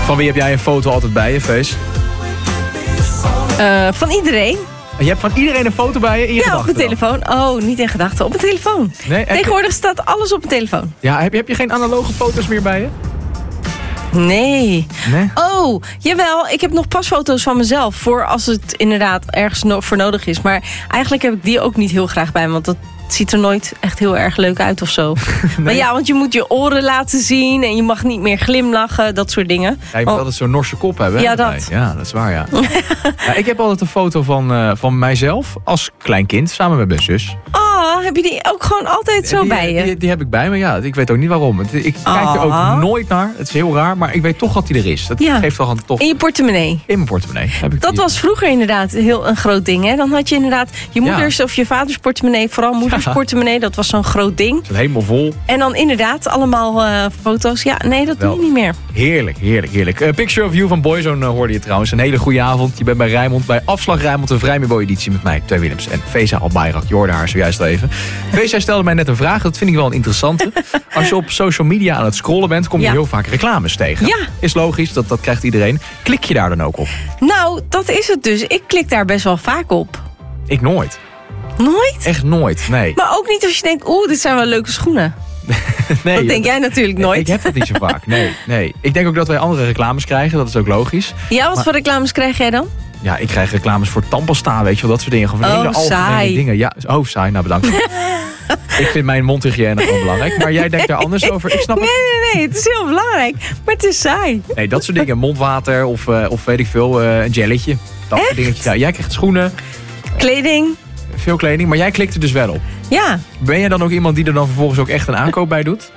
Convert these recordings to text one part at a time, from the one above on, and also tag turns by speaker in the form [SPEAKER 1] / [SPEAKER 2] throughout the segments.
[SPEAKER 1] Van wie heb jij een foto altijd bij je, Fees?
[SPEAKER 2] Van iedereen.
[SPEAKER 1] Je hebt van iedereen een foto bij je in je gedachten?
[SPEAKER 2] Ja, op mijn telefoon. Oh, niet in gedachten. Op mijn telefoon.
[SPEAKER 1] Nee,
[SPEAKER 2] Tegenwoordig staat alles op mijn telefoon.
[SPEAKER 1] Ja, heb je geen analoge foto's meer bij je?
[SPEAKER 2] Nee.
[SPEAKER 1] Nee?
[SPEAKER 2] Oh, jawel. Ik heb nog pasfoto's van mezelf. Voor als het inderdaad ergens voor nodig is. Maar eigenlijk heb ik die ook niet heel graag bij me. Want dat ziet er nooit echt heel erg leuk uit of zo. Nee. Maar ja, want je moet je oren laten zien. En je mag niet meer glimlachen. Dat soort dingen.
[SPEAKER 1] Ja, je moet altijd zo'n Norse kop hebben.
[SPEAKER 2] Ja, dat.
[SPEAKER 1] Ja, dat is waar, ja. Ja, ik heb altijd een foto van mijzelf als klein kind. Samen met mijn zus.
[SPEAKER 2] Oh, heb je die ook gewoon altijd zo bij je?
[SPEAKER 1] Die heb ik bij me, ja. Ik weet ook niet waarom. Ik kijk er ook nooit naar. Het is heel raar, maar ik weet toch dat die er is. Dat geeft toch...
[SPEAKER 2] In je portemonnee?
[SPEAKER 1] In mijn portemonnee. Heb ik
[SPEAKER 2] dat was vroeger inderdaad een groot ding. Hè? Dan had je inderdaad je moeders of je vaders portemonnee. Vooral moeders portemonnee. Dat was zo'n groot ding.
[SPEAKER 1] Helemaal vol.
[SPEAKER 2] En dan inderdaad allemaal foto's. Ja, nee, dat doe je niet meer.
[SPEAKER 1] Heerlijk, heerlijk, heerlijk. Picture of You van Boyzone hoorde je trouwens. Een hele goede avond. Je bent bij Rijnmond. Bij Afslag Rijnmond, een Vrijmibo-editie met mij, Teun Willems. En Feza Albayrak. Je hoorde haar zojuist al even. Feza stelde mij net een vraag. Dat vind ik wel een interessante. Als je op social media aan het scrollen bent, kom je heel vaak reclames tegen.
[SPEAKER 2] Ja.
[SPEAKER 1] Is logisch, dat krijgt iedereen. Klik je daar dan ook op?
[SPEAKER 2] Nou, dat is het dus. Ik klik daar best wel vaak op.
[SPEAKER 1] Ik nooit.
[SPEAKER 2] Nooit?
[SPEAKER 1] Echt nooit, nee.
[SPEAKER 2] Maar ook niet als je denkt, dit zijn wel leuke schoenen.
[SPEAKER 1] Nee,
[SPEAKER 2] dat denk jij natuurlijk nooit.
[SPEAKER 1] Ik heb dat niet zo vaak, nee. Ik denk ook dat wij andere reclames krijgen, dat is ook logisch.
[SPEAKER 2] Ja, wat voor reclames krijg jij dan?
[SPEAKER 1] Ja, ik krijg reclames voor tandpasta, weet je wel, dat soort dingen. Gewoon hele algemene dingen. Ja, saai, nou bedankt. Ik vind mijn mondhygiëne gewoon belangrijk, maar jij denkt daar anders over. Ik snap het.
[SPEAKER 2] Nee, het is heel belangrijk, maar het is saai.
[SPEAKER 1] Nee, dat soort dingen, mondwater of weet ik veel, een jelletje. Dat soort dingetjes. Ja, jij krijgt schoenen.
[SPEAKER 2] Kleding.
[SPEAKER 1] Veel kleding, maar jij klikt er dus wel op.
[SPEAKER 2] Ja.
[SPEAKER 1] Ben jij dan ook iemand die er dan vervolgens ook echt een aankoop bij doet?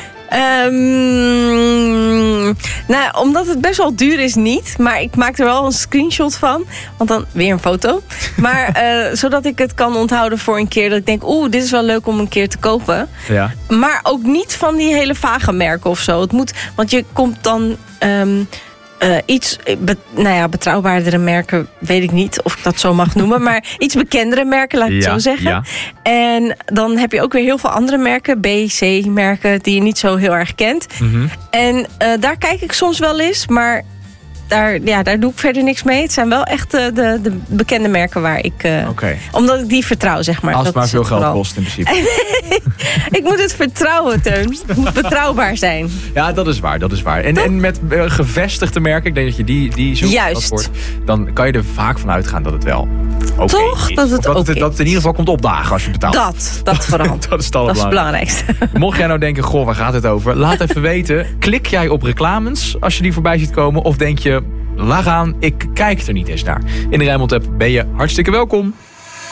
[SPEAKER 2] Nou, omdat het best wel duur is niet. Maar ik maak er wel een screenshot van. Want dan weer een foto. Maar zodat ik het kan onthouden voor een keer. Dat ik denk, dit is wel leuk om een keer te kopen.
[SPEAKER 1] Ja.
[SPEAKER 2] Maar ook niet van die hele vage merken of zo. Het moet, want je komt dan... iets betrouwbaardere merken, weet ik niet of ik dat zo mag noemen. Maar iets bekendere merken, laat ik het zo zeggen. Ja. En dan heb je ook weer heel veel andere merken, B, C merken, die je niet zo heel erg kent. Mm-hmm. En daar kijk ik soms wel eens, maar daar doe ik verder niks mee. Het zijn wel echt de bekende merken waar ik... Omdat ik die vertrouw, zeg maar.
[SPEAKER 1] Als het maar veel geld kost, in principe.
[SPEAKER 2] Ik moet het vertrouwen, Teun. Het moet betrouwbaar zijn.
[SPEAKER 1] Ja, dat is waar. En met gevestigde merken, ik denk dat je die zoekt.
[SPEAKER 2] Juist.
[SPEAKER 1] Wordt, dan kan je er vaak van uitgaan dat het wel
[SPEAKER 2] toch?
[SPEAKER 1] Is.
[SPEAKER 2] Dat het
[SPEAKER 1] dat het in ieder geval komt opdagen als je betaalt.
[SPEAKER 2] Dat vooral.
[SPEAKER 1] Dat is het belangrijkste. Mocht jij nou denken, waar gaat het over? Laat even weten. Klik jij op reclames als je die voorbij ziet komen? Of denk je, laat gaan, ik kijk er niet eens naar. In de Rijnmond app ben je hartstikke welkom.